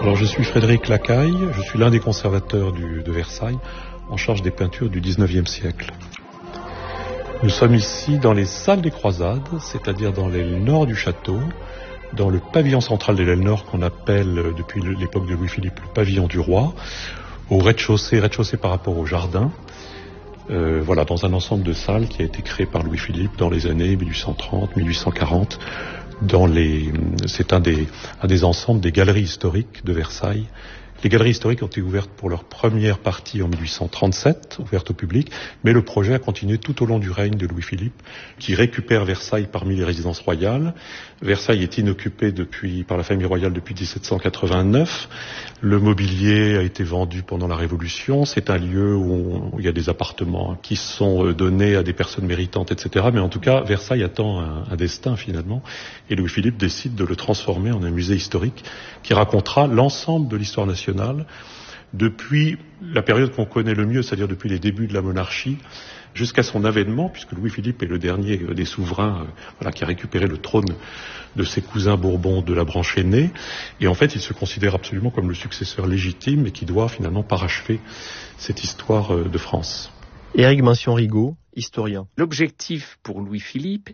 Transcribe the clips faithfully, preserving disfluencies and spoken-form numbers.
Alors je suis Frédéric Lacaille, je suis l'un des conservateurs du, de Versailles, en charge des peintures du dix-neuvième siècle. Nous sommes ici dans les salles des croisades, c'est-à-dire dans l'aile nord du château, dans le pavillon central de l'aile nord qu'on appelle depuis l'époque de Louis-Philippe le pavillon du roi, au rez-de-chaussée, rez-de-chaussée par rapport au jardin, euh, voilà, dans un ensemble de salles qui a été créé par Louis-Philippe dans les années mille huit cent trente, mille huit cent quarante. Dans les, c'est un des, un des ensembles des galeries historiques de Versailles. Les galeries historiques ont été ouvertes pour leur première partie en mille huit cent trente-sept, ouvertes au public, mais le projet a continué tout au long du règne de Louis-Philippe, qui récupère Versailles parmi les résidences royales. Versailles est inoccupé depuis, par la famille royale depuis dix-sept cent quatre-vingt-neuf. Le mobilier a été vendu pendant la Révolution. C'est un lieu où, on, où il y a des appartements qui sont donnés à des personnes méritantes, et cetera. Mais en tout cas, Versailles attend un, un destin finalement. Et Louis-Philippe décide de le transformer en un musée historique qui racontera l'ensemble de l'histoire nationale depuis la période qu'on connaît le mieux, c'est-à-dire depuis les débuts de la monarchie, jusqu'à son avènement, puisque Louis-Philippe est le dernier des souverains euh, voilà, qui a récupéré le trône de ses cousins Bourbons de la branche aînée. Et en fait, il se considère absolument comme le successeur légitime et qui doit finalement parachever cette histoire euh, de France. Éric Mention-Rigaud, historien. L'objectif pour Louis-Philippe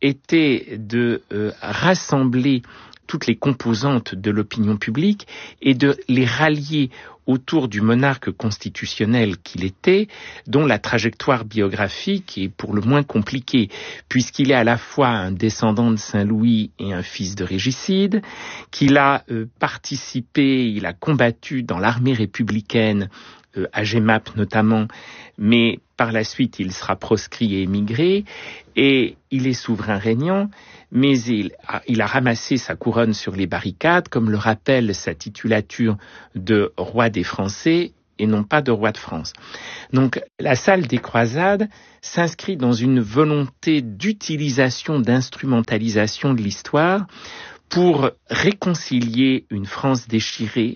était de euh, rassembler toutes les composantes de l'opinion publique et de les rallier autour du monarque constitutionnel qu'il était, dont la trajectoire biographique est pour le moins compliquée, puisqu'il est à la fois un descendant de Saint-Louis et un fils de régicide, qu'il a euh, participé, il a combattu dans l'armée républicaine, euh, à Jemmapes notamment, mais par la suite il sera proscrit et émigré, et il est souverain régnant, mais il a, il a ramassé sa couronne sur les barricades, comme le rappelle sa titulature de roi des Français et non pas de roi de France. Donc la salle des croisades s'inscrit dans une volonté d'utilisation, d'instrumentalisation de l'histoire pour réconcilier une France déchirée,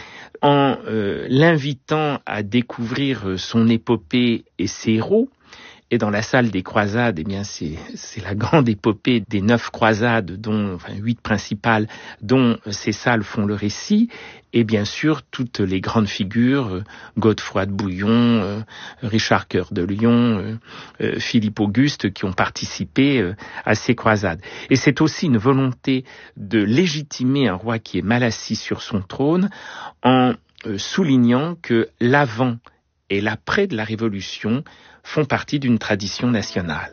en euh, l'invitant à découvrir son épopée et ses héros. Et dans la salle des croisades, eh bien, c'est, c'est la grande épopée des neuf croisades, dont, enfin, huit principales, dont ces salles font le récit. Et bien sûr, toutes les grandes figures, euh, Godefroy de Bouillon, euh, Richard Cœur de Lion, euh, euh, Philippe Auguste, qui ont participé euh, à ces croisades. Et c'est aussi une volonté de légitimer un roi qui est mal assis sur son trône, en euh, soulignant que l'avant et l'après de la Révolution font partie d'une tradition nationale.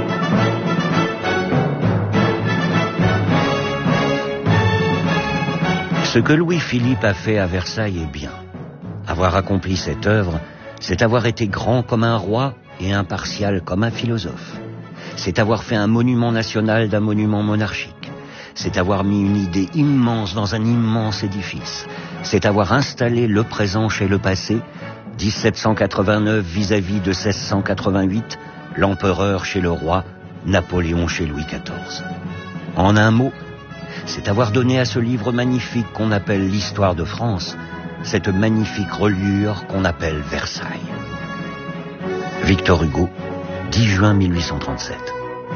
Ce que Louis-Philippe a fait à Versailles est bien. Avoir accompli cette œuvre, c'est avoir été grand comme un roi et impartial comme un philosophe. C'est avoir fait un monument national d'un monument monarchique. C'est avoir mis une idée immense dans un immense édifice. C'est avoir installé le présent chez le passé, dix-sept cent quatre-vingt-neuf vis-à-vis de seize cent quatre-vingt-huit, l'empereur chez le roi, Napoléon chez Louis quatorze. En un mot, c'est avoir donné à ce livre magnifique qu'on appelle l'histoire de France, cette magnifique reliure qu'on appelle Versailles. Victor Hugo, dix juin mille huit cent trente-sept.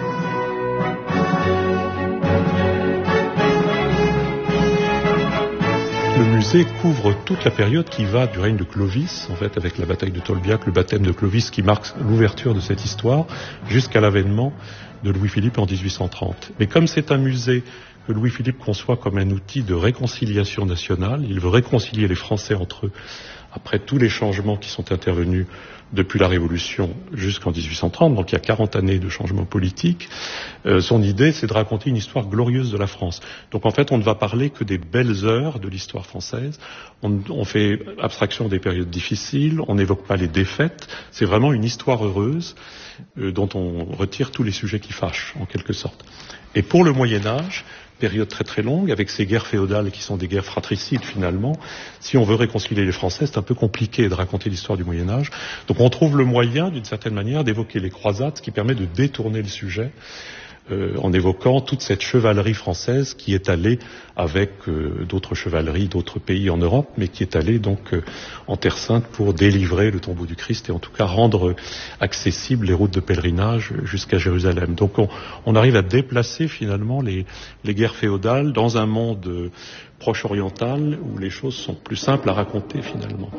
Le musée couvre toute la période qui va du règne de Clovis, en fait, avec la bataille de Tolbiac, le baptême de Clovis qui marque l'ouverture de cette histoire, jusqu'à l'avènement de Louis-Philippe en dix-huit cent trente. Mais comme c'est un musée que Louis-Philippe conçoit comme un outil de réconciliation nationale, il veut réconcilier les Français entre eux, après tous les changements qui sont intervenus depuis la Révolution jusqu'en dix-huit cent trente, donc il y a quarante années de changements politiques, euh, son idée c'est de raconter une histoire glorieuse de la France. Donc en fait on ne va parler que des belles heures de l'histoire française, on, on fait abstraction des périodes difficiles, on n'évoque pas les défaites, c'est vraiment une histoire heureuse euh, dont on retire tous les sujets qui fâchent en quelque sorte. Et pour le Moyen-Âge, période très très longue, avec ces guerres féodales qui sont des guerres fratricides finalement. Si on veut réconcilier les Français, c'est un peu compliqué de raconter l'histoire du Moyen-Âge. Donc on trouve le moyen, d'une certaine manière, d'évoquer les croisades, ce qui permet de détourner le sujet euh, en évoquant toute cette chevalerie française qui est allée avec euh, d'autres chevaleries, d'autres pays en Europe, mais qui est allée donc euh, en Terre Sainte pour délivrer le tombeau du Christ et en tout cas rendre accessibles les routes de pèlerinage jusqu'à Jérusalem. Donc on, on arrive à déplacer finalement les, les guerres féodales dans un monde euh, proche oriental où les choses sont plus simples à raconter finalement.